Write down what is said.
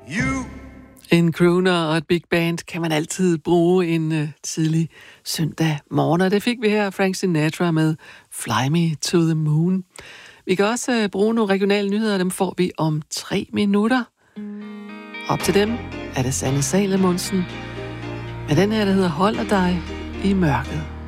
En crooner og et big band kan man altid bruge en tidlig søndag morgen, og det fik vi her Frank Sinatra med Fly Me to the Moon. Vi kan også bruge nogle regionale nyheder, dem får vi om 3 minutter. Op til dem er det Sanne Salomonsen med den her, der hedder Holder dig i mørket.